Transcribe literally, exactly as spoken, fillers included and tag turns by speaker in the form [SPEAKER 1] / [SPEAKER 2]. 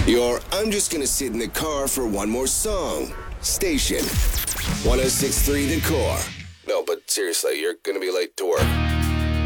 [SPEAKER 1] Your I'm just gonna sit in the car for one more song station. one oh six point three The Core. No, but seriously, you're gonna be late to work.